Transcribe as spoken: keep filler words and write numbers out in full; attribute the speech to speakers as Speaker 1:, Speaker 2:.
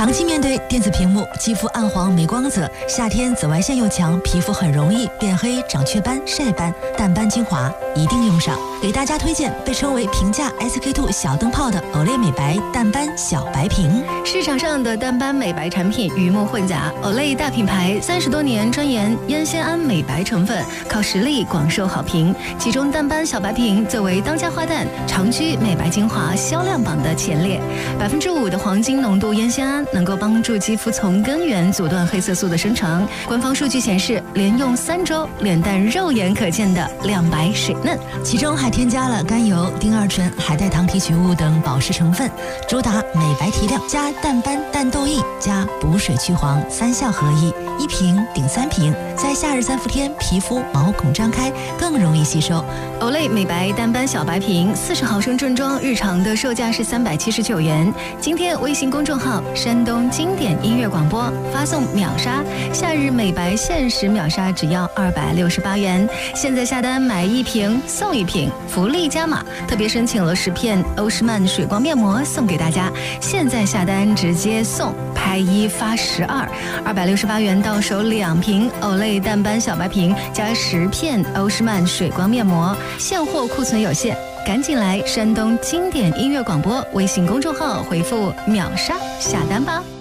Speaker 1: 长期面对电子屏幕，肌肤暗黄没光泽，夏天紫外线又强，皮肤很容易变黑、长雀斑、晒斑，淡斑精华一定用上。给大家推荐被称为平价 S K two 小灯泡的 Olay 美白淡斑小白瓶。
Speaker 2: 市场上的淡斑美白产品鱼目混杂 ，Olay 大品牌三十多年专研烟酰胺美白成分，靠实力广受好评。其中淡斑小白瓶作为当家花旦，长居美白精华销量榜的前列。百分之五的黄金浓度烟酰胺能够帮助肌肤从根源阻断黑色素的生成。官方数据显示，连用三周，脸蛋肉眼可见的亮白水嫩，
Speaker 1: 其中还添加了甘油、丁二醇、海带糖提取物等保湿成分，主打美白提亮加淡斑淡痘印加补水去黄三效合一，一瓶顶三瓶，在夏日三伏天皮肤毛孔张开，更容易吸收。
Speaker 2: Olay 美白淡斑小白瓶四十毫升正装，日常的售价是三百七十九元。今天微信公众号山东经典音乐广播发送秒杀，夏日美白限时秒杀只要二百六十八元。现在下单买一瓶送一瓶，福利加码，特别申请了十片欧诗漫水光面膜送给大家。现在下单直接送，拍一发十二，二百六十八元到手两瓶 Olay 淡斑小白瓶加十片欧诗漫水光面膜，现货库存有限，赶紧来山东经典音乐广播微信公众号回复秒杀下单吧。